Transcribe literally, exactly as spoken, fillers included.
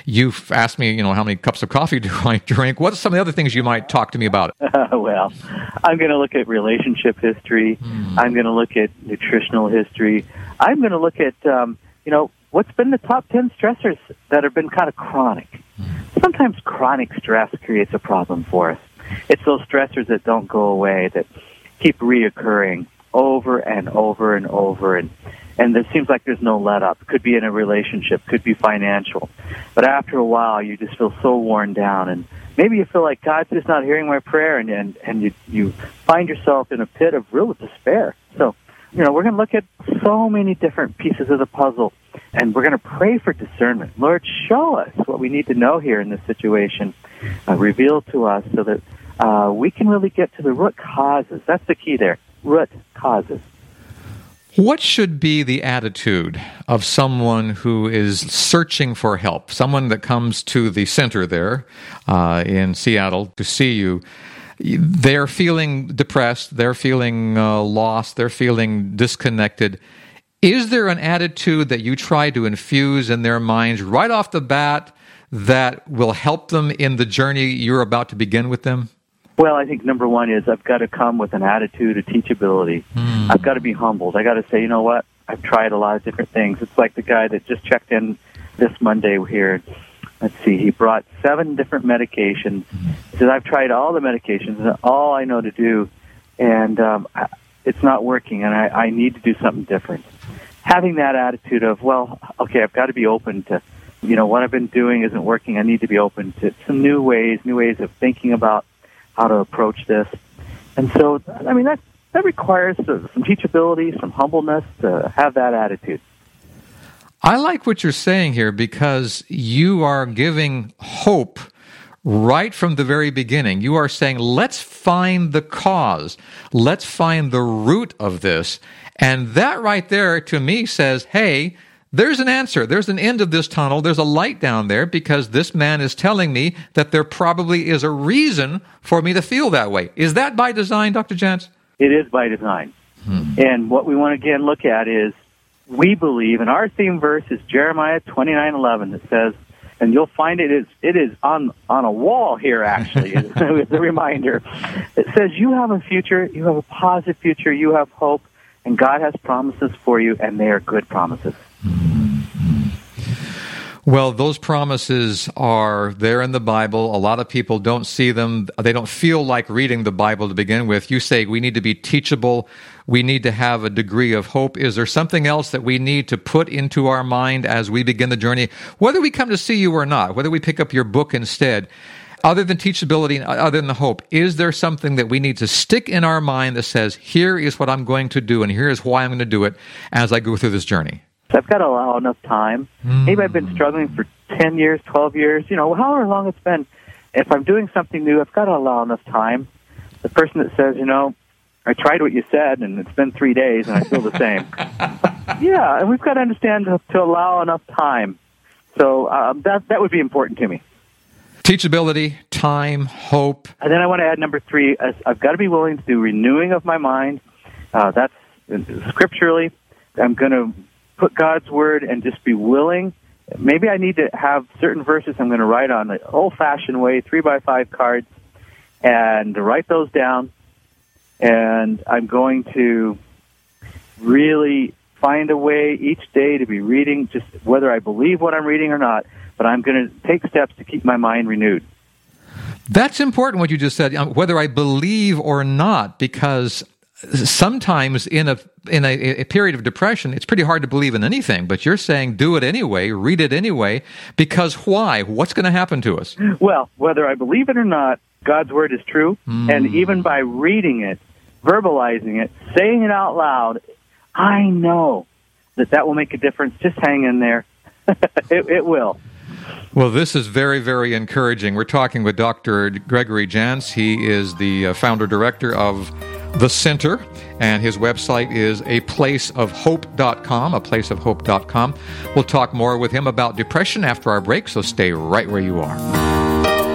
You've asked me, you know, how many cups of coffee do I drink? What are some of the other things you might talk to me about? Uh, well, I'm going to look at relationship history. Hmm. I'm going to look at nutritional history. I'm going to look at, um, you know, what's been the top ten stressors that have been kind of chronic. Hmm. Sometimes chronic stress creates a problem for us. It's those stressors that don't go away, that keep reoccurring over and over and over, and and it seems like there's no let-up. Could be in a relationship, could be financial. But after a while, you just feel so worn down, and maybe you feel like God's just not hearing my prayer, and, and, and you, you find yourself in a pit of real despair. So, you know, we're going to look at so many different pieces of the puzzle, and we're going to pray for discernment. Lord, show us what we need to know here in this situation. Uh, reveal to us so that uh, we can really get to the root causes. That's the key there, root causes. What should be the attitude of someone who is searching for help, someone that comes to the center there uh, in Seattle to see you? They're feeling depressed, they're feeling uh, lost, they're feeling disconnected. Is there an attitude that you try to infuse in their minds right off the bat that will help them in the journey you're about to begin with them? Well, I think number one is I've got to come with an attitude of teachability. Mm. I've got to be humbled. I got to say, you know what? I've tried a lot of different things. It's like the guy that just checked in this Monday here. Let's see, he brought seven different medications. He said, I've tried all the medications, and all I know to do, and um, it's not working, and I, I need to do something different. Having that attitude of, well, okay, I've got to be open to, you know, what I've been doing isn't working. I need to be open to some new ways, new ways of thinking about how to approach this. And so, I mean, that that requires some teachability, some humbleness to have that attitude. I like what you're saying here because you are giving hope right from the very beginning. You are saying, let's find the cause. Let's find the root of this. And that right there, to me, says, hey, there's an answer. There's an end of this tunnel. There's a light down there because this man is telling me that there probably is a reason for me to feel that way. Is that by design, Doctor Jantz? It is by design. Hmm. And what we want to, again, look at is we believe, and our theme verse is Jeremiah twenty-nine eleven that says, and you'll find it is it is on, on a wall here, actually, as a reminder. It says you have a future, you have a positive future, you have hope, and God has promises for you, and they are good promises. Well, those promises are there in the Bible. A lot of people don't see them. They don't feel like reading the Bible to begin with. You say we need to be teachable. We need to have a degree of hope. Is there something else that we need to put into our mind as we begin the journey? Whether we come to see you or not, whether we pick up your book instead, other than teachability, other than the hope, is there something that we need to stick in our mind that says, here is what I'm going to do and here is why I'm going to do it as I go through this journey? So I've got to allow enough time. Mm. Maybe I've been struggling for ten years, twelve years, you know, however long it's been. If I'm doing something new, I've got to allow enough time. The person that says, you know, I tried what you said, and it's been three days, and I feel the same. Yeah, and we've got to understand to, to allow enough time. So um, that that would be important to me. Teachability, time, hope. And then I want to add number three, I've got to be willing to do renewing of my mind. Uh, that's scripturally. I'm going to put God's word and just be willing. Maybe I need to have certain verses I'm going to write on the old-fashioned way, three by five cards, and write those down. And I'm going to really find a way each day to be reading, just whether I believe what I'm reading or not, but I'm going to take steps to keep my mind renewed. That's important what you just said, whether I believe or not, because sometimes in a in a, a period of depression, it's pretty hard to believe in anything, but you're saying do it anyway, read it anyway, because why? What's going to happen to us? Well, whether I believe it or not, God's word is true, mm. and even by reading it, verbalizing it, saying it out loud, I know that that will make a difference. Just hang in there. it, it will. Well, this is very, very encouraging. We're talking with Doctor Gregory Jantz. He is the uh, founder-director of The Center, and his website is a place of hope dot com, a place of hope dot com. We'll talk more with him about depression after our break, so stay right where you are.